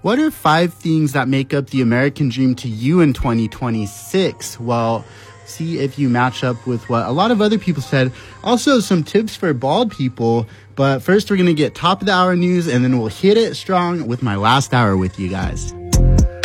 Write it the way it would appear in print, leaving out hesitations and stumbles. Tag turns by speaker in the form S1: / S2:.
S1: What are 5 things that make up the American dream to you in 2026? Well, see if you match up with what a lot of other people said. Also, some tips for bald people. But first, we're going to get top of the hour news, and then we'll hit it strong with my last hour with you guys.